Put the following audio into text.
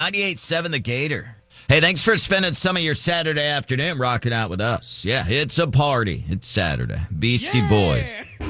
98.7 The Gator. Hey, thanks for spending some of your Saturday afternoon rocking out with us. Yeah, it's a party. It's Saturday. Beastie Boys.